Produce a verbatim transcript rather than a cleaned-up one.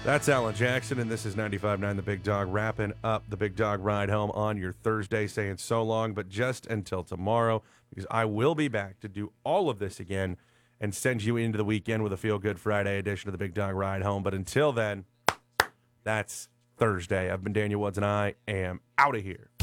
That's Alan Jackson, and this is ninety-five point nine The Big Dog, wrapping up the Big Dog Ride Home on your Thursday, saying so long, but just until tomorrow, because I will be back to do all of this again and send you into the weekend with a Feel Good Friday edition of the Big Dog Ride Home. But until then, that's Thursday. I've been Daniel Woods, and I am out of here.